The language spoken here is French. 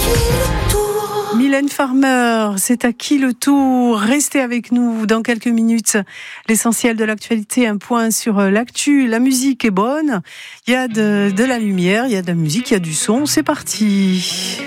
Mylène Farmer, c'est à qui le tour? Restez avec nous dans quelques minutes. L'essentiel de l'actualité, un point sur l'actu. La musique est bonne, il y a de la lumière, il y a de la musique, il y a du son. C'est parti.